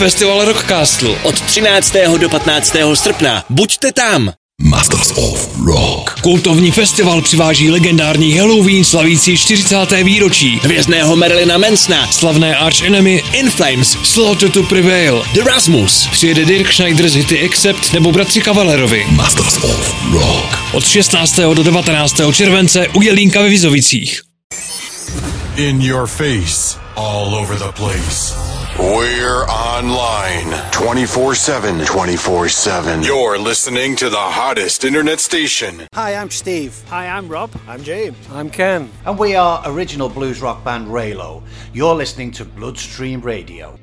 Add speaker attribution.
Speaker 1: Festival Rock Castle od 13. do 15. srpna. Buďte tam!
Speaker 2: Masters of Rock.
Speaker 1: Kultovní festival přiváží legendární Halloween slavící 40. výročí, hvězdného Marilyna Mansona, slavné Arch Enemy, In Flames, Slaughter to Prevail, The Rasmus, přijede Dirk Schneider z hity Accept nebo bratři Cavallerovi.
Speaker 2: Masters of Rock.
Speaker 1: Od 16. do 19. července u Jelínka ve Vizovicích.
Speaker 3: In your face, all over the place.
Speaker 4: We're online 24/7. 24/7. You're listening to the hottest internet station.
Speaker 5: Hi, I'm Steve.
Speaker 6: Hi, I'm Rob.
Speaker 5: I'm James.
Speaker 6: I'm Ken.
Speaker 5: And we are original blues rock band Raylo. You're listening to Bloodstream Radio.